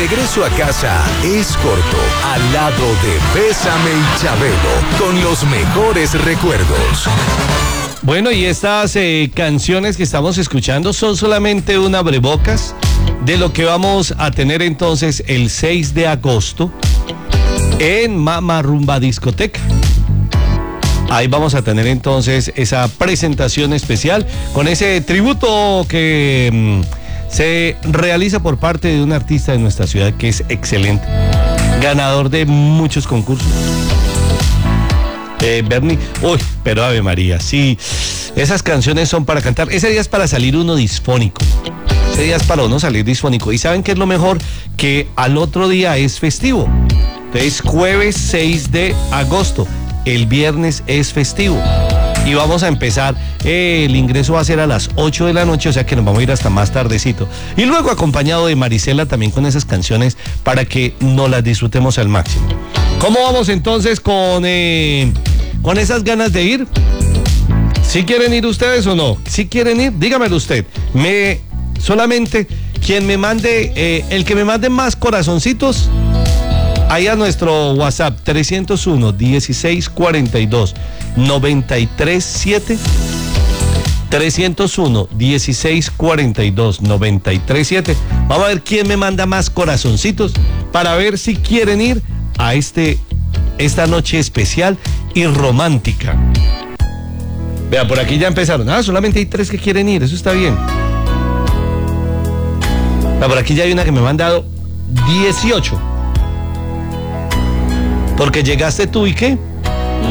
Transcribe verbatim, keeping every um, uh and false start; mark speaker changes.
Speaker 1: regreso a casa es corto, al lado de Bésame y Chabelo, con los mejores recuerdos.
Speaker 2: Bueno, y estas eh, canciones que estamos escuchando son solamente un abrebocas de lo que vamos a tener entonces el seis de agosto en Mama Rumba Discoteca. Ahí vamos a tener entonces esa presentación especial con ese tributo que mmm, se realiza por parte de un artista de nuestra ciudad que es excelente, ganador de muchos concursos. Eh, Bernie, uy, pero Ave María, sí, esas canciones son para cantar. Ese día es para salir uno disfónico. Ese día es para uno salir disfónico. ¿Y saben qué es lo mejor? Que al otro día es festivo. Entonces, jueves seis de agosto. El viernes es festivo. Y vamos a empezar, eh, el ingreso va a ser a las ocho de la noche, o sea que nos vamos a ir hasta más tardecito. Y luego acompañado de Marisela también con esas canciones para que nos las disfrutemos al máximo. ¿Cómo vamos entonces con, eh, con esas ganas de ir? ¿Sí quieren ir ustedes o no? ¿Sí quieren ir? Dígamelo usted. Me, solamente quien me mande, eh, el que me mande más corazoncitos, ahí a nuestro WhatsApp trescientos uno, dieciséis cuarenta y dos, noventa y tres siete. trescientos uno, dieciséis cuarenta y dos, noventa y tres siete. Vamos a ver quién me manda más corazoncitos para ver si quieren ir a este, esta noche especial y romántica. Vea, por aquí ya empezaron. Ah, solamente hay tres que quieren ir, eso está bien. Vea, por aquí ya hay una que me ha mandado dieciocho. Porque llegaste tú y ¿qué?